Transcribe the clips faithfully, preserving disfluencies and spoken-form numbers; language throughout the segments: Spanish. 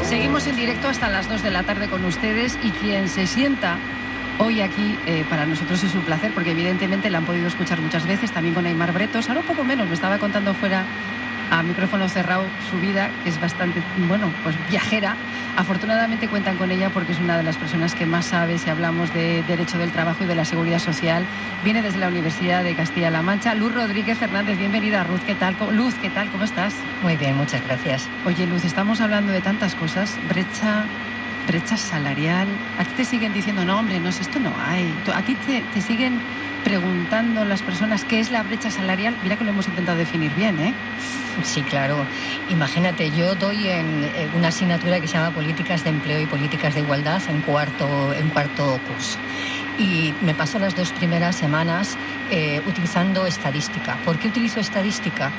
Seguimos en directo hasta las dos de la tarde con ustedes, y quien se sienta hoy aquí, eh, para nosotros es un placer, porque evidentemente la han podido escuchar muchas veces, también con Aimar Bretos, ahora un poco menos, me estaba contando fuera a micrófono cerrado su vida, que es bastante, bueno, pues viajera. Afortunadamente cuentan con ella porque es una de las personas que más sabe si hablamos de derecho del trabajo y de la seguridad social. Viene desde la Universidad de Castilla-La Mancha. Luz Rodríguez Fernández, bienvenida. Ruth, ¿qué tal? Luz, ¿qué tal? ¿Cómo estás? Muy bien, muchas gracias. Oye, Luz, estamos hablando de tantas cosas, brecha, brecha salarial. A ti te siguen diciendo, no, hombre, no, esto no hay. A ti te, te siguen preguntando las personas qué es la brecha salarial. Mira que lo hemos intentado definir bien, ¿eh? Sí, claro. Imagínate, yo doy en, en una asignatura que se llama Políticas de Empleo y Políticas de Igualdad en cuarto, en cuarto curso. Y me paso las dos primeras semanas eh, utilizando estadística. ¿Por qué utilizo estadística?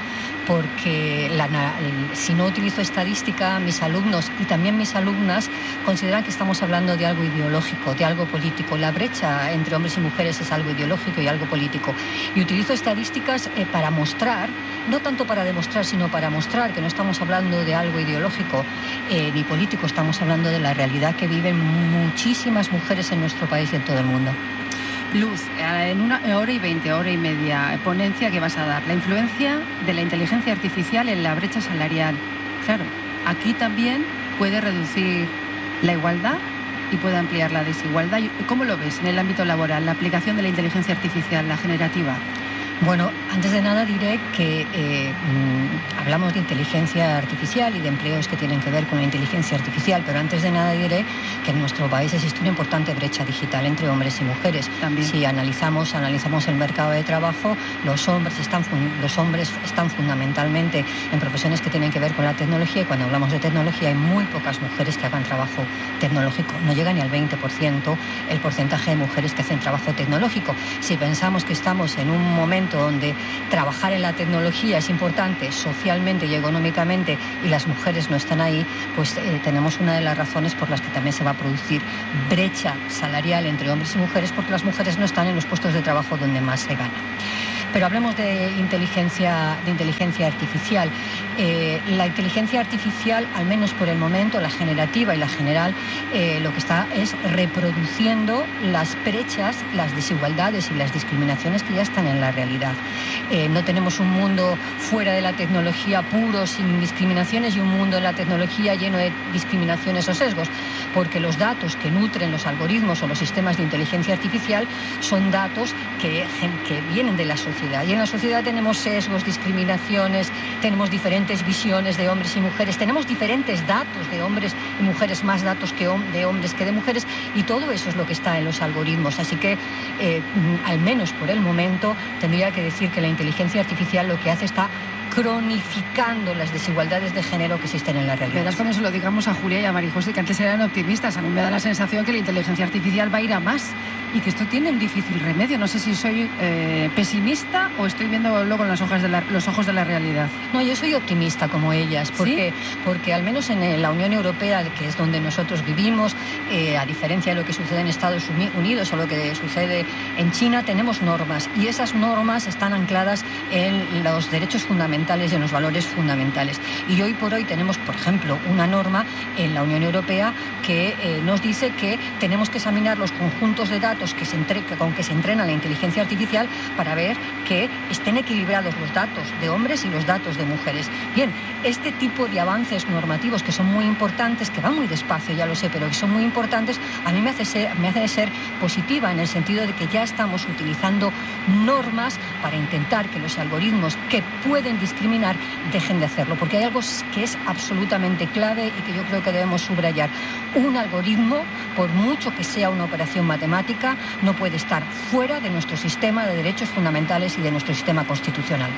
Porque la, si no utilizo estadística, mis alumnos y también mis alumnas consideran que estamos hablando de algo ideológico, de algo político. La brecha entre hombres y mujeres es algo ideológico y algo político. Y utilizo estadísticas eh, para mostrar, no tanto para demostrar, sino para mostrar que no estamos hablando de algo ideológico eh, ni político, estamos hablando de la realidad que viven muchísimas mujeres en nuestro país y en todo el mundo. Luz, en una hora y veinte, hora y media, ponencia que vas a dar, la influencia de la inteligencia artificial en la brecha salarial. Claro, aquí también puede reducir la igualdad y puede ampliar la desigualdad. ¿Cómo lo ves en el ámbito laboral, la aplicación de la inteligencia artificial, la generativa? Bueno, antes de nada diré que eh, mmm, hablamos de inteligencia artificial y de empleos que tienen que ver con la inteligencia artificial, pero antes de nada diré que en nuestro país existe una importante brecha digital entre hombres y mujeres. También. Si analizamos, analizamos el mercado de trabajo, los hombres están, los hombres están fundamentalmente en profesiones que tienen que ver con la tecnología, y cuando hablamos de tecnología hay muy pocas mujeres que hagan trabajo tecnológico. No llega ni al veinte por ciento el porcentaje de mujeres que hacen trabajo tecnológico. Si pensamos que estamos en un momento donde trabajar en la tecnología es importante socialmente y económicamente y las mujeres no están ahí, pues eh, tenemos una de las razones por las que también se va a producir brecha salarial entre hombres y mujeres, porque las mujeres no están en los puestos de trabajo donde más se gana. Pero hablemos de inteligencia, de inteligencia artificial. Eh, la inteligencia artificial, al menos por el momento, la generativa y la general, eh, lo que está es reproduciendo las brechas, las desigualdades y las discriminaciones que ya están en la realidad. Eh, no tenemos un mundo fuera de la tecnología puro, sin discriminaciones, y un mundo en la tecnología lleno de discriminaciones o sesgos, porque los datos que nutren los algoritmos o los sistemas de inteligencia artificial son datos que, que vienen de la sociedad. Y en la sociedad tenemos sesgos, discriminaciones, tenemos diferentes visiones de hombres y mujeres, tenemos diferentes datos de hombres y mujeres, más datos que hom- de hombres que de mujeres, y todo eso es lo que está en los algoritmos. Así que, eh, al menos por el momento, tendría que decir que la inteligencia artificial lo que hace está cronificando las desigualdades de género que existen en la realidad. Verás cuando se lo digamos a Julia y a María José, que antes eran optimistas. A mí me da la sensación que la inteligencia artificial va a ir a más y que esto tiene un difícil remedio. No sé si soy eh, pesimista o estoy viéndolo con las hojas de la, los ojos de la realidad. No, yo soy optimista como ellas, porque, ¿sí? porque al menos en la Unión Europea, que es donde nosotros vivimos, eh, a diferencia de lo que sucede en Estados Unidos o lo que sucede en China, tenemos normas, y esas normas están ancladas en los derechos fundamentales y en los valores fundamentales. Y hoy por hoy tenemos, por ejemplo, una norma en la Unión Europea que eh, nos dice que tenemos que examinar los conjuntos de datos que se entre, con que se entrena la inteligencia artificial para ver que estén equilibrados los datos de hombres y los datos de mujeres. Bien, este tipo de avances normativos que son muy importantes, que van muy despacio, ya lo sé, pero que son muy importantes, a mí me hace ser, me hace ser positiva, en el sentido de que ya estamos utilizando normas para intentar que los algoritmos que pueden discriminar dejen de hacerlo, porque hay algo que es absolutamente clave y que yo creo que debemos subrayar. Un algoritmo, por mucho que sea una operación matemática, no puede estar fuera de nuestro sistema de derechos fundamentales y de nuestro sistema constitucional.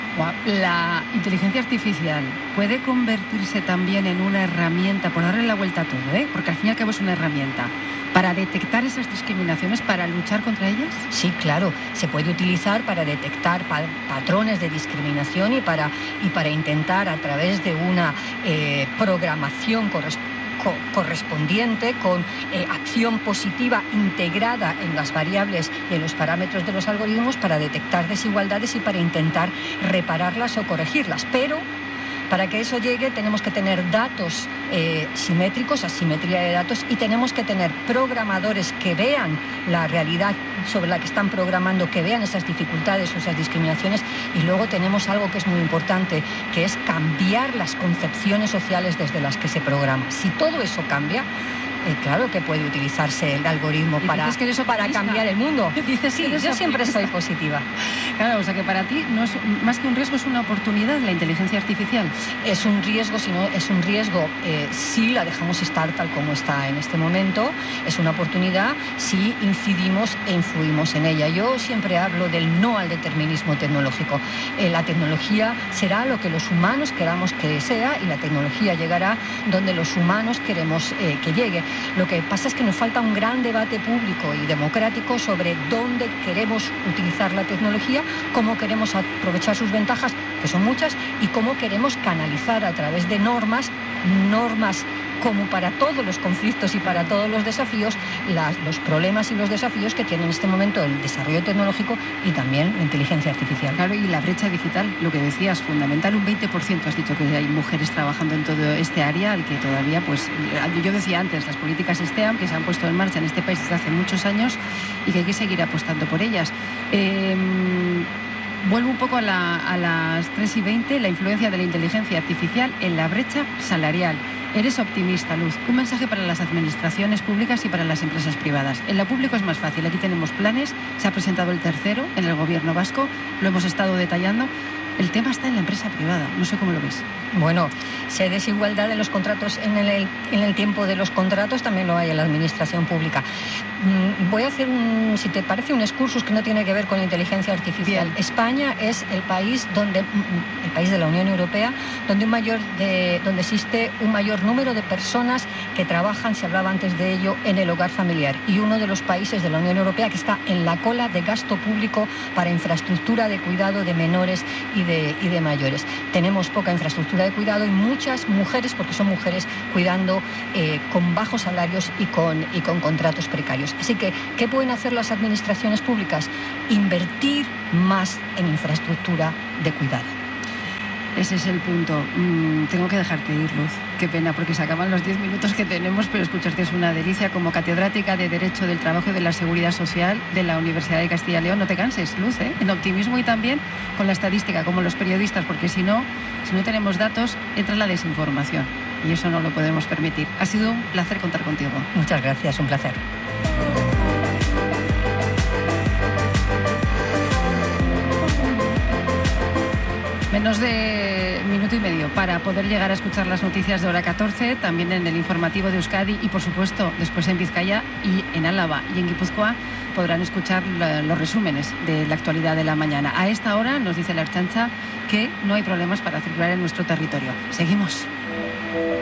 La inteligencia artificial puede convertirse también en una herramienta, por darle la vuelta a todo, ¿eh? Porque al fin y al cabo es una herramienta, para detectar esas discriminaciones, para luchar contra ellas. Sí, claro, se puede utilizar para detectar pa- patrones de discriminación y para, y para intentar, a través de una eh, programación correspondiente, Co- correspondiente con eh, acción positiva integrada en las variables y en los parámetros de los algoritmos, para detectar desigualdades y para intentar repararlas o corregirlas. Pero Para que eso llegue tenemos que tener datos eh, simétricos, asimetría de datos, y tenemos que tener programadores que vean la realidad sobre la que están programando, que vean esas dificultades o esas discriminaciones, y luego tenemos algo que es muy importante, que es cambiar las concepciones sociales desde las que se programa. Si todo eso cambia, Eh, claro que puede utilizarse el algoritmo para, que eres para cambiar el mundo. Dices sí, que eres yo siempre optimista. soy positiva. Claro, o sea que para ti no es más que un riesgo, es una oportunidad la inteligencia artificial. Es un riesgo, si no es un riesgo eh, si la dejamos estar tal como está en este momento. Es una oportunidad si incidimos e influimos en ella. Yo siempre hablo del no al determinismo tecnológico. Eh, la tecnología será lo que los humanos queramos que sea, y la tecnología llegará donde los humanos queremos eh, que llegue. Lo que pasa es que nos falta un gran debate público y democrático sobre dónde queremos utilizar la tecnología, cómo queremos aprovechar sus ventajas, que son muchas, y cómo queremos canalizar a través de normas, normas como para todos los conflictos y para todos los desafíos, las, los problemas y los desafíos que tiene en este momento el desarrollo tecnológico y también la inteligencia artificial. Claro, y la brecha digital, lo que decías, fundamental, un veinte por ciento has dicho que hay mujeres trabajando en todo este área, al que todavía, pues, yo decía antes, las políticas STEAM que se han puesto en marcha en este país desde hace muchos años y que hay que seguir apostando por ellas. Eh, Vuelvo un poco a, la, a las tres y veinte, la influencia de la inteligencia artificial en la brecha salarial. Eres optimista, Luz. Un mensaje para las administraciones públicas y para las empresas privadas. En lo público es más fácil. Aquí tenemos planes, se ha presentado el tercero en el gobierno vasco, lo hemos estado detallando. El tema está en la empresa privada. No sé cómo lo ves. Bueno, si hay desigualdad en los contratos, en el, en el tiempo de los contratos, también lo hay en la administración pública. Voy a hacer, un, si te parece, un excursus que no tiene que ver con la inteligencia artificial. Bien. España es el país donde, el país de la Unión Europea, donde un mayor de, donde existe un mayor número de personas que trabajan, se hablaba antes de ello, en el hogar familiar, y uno de los países de la Unión Europea que está en la cola de gasto público para infraestructura de cuidado de menores y de, y de mayores. Tenemos poca infraestructura de cuidado y muchas mujeres, porque son mujeres, cuidando eh, con bajos salarios y con, y con contratos precarios. Así que, ¿qué pueden hacer las administraciones públicas? Invertir más en infraestructura de cuidado. Ese es el punto. Mm, tengo que dejarte ir, Luz. Qué pena, porque se acaban los diez minutos que tenemos, pero escucharte es una delicia. Como catedrática de Derecho del Trabajo y de la Seguridad Social de la Universidad de Castilla y León, no te canses, Luz, ¿eh? En optimismo y también con la estadística, como los periodistas, porque si no, si no tenemos datos, entra la desinformación. Y eso no lo podemos permitir. Ha sido un placer contar contigo. Muchas gracias, un placer. Menos de minuto y medio para poder llegar a escuchar las noticias de hora catorce, también en el informativo de Euskadi y, por supuesto, después en Vizcaya y en Álava y en Guipúzcoa podrán escuchar los resúmenes de la actualidad de la mañana. A esta hora nos dice la Ertzaintza que no hay problemas para circular en nuestro territorio. Seguimos.